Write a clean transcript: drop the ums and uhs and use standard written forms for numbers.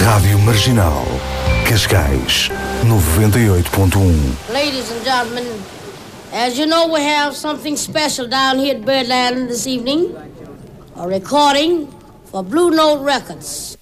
Rádio Marginal, Cascais, 98.1. Ladies and gentlemen, as you know, we have something special down here at Birdland this evening. A recording for Blue Note Records.